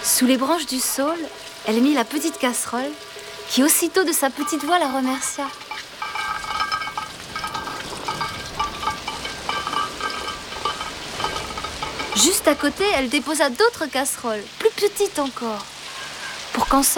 Sous les branches du saule, elle mit la petite casserole, qui aussitôt de sa petite voix la remercia. Juste à côté, elle déposa d'autres casseroles, plus petites encore, pour qu'ensemble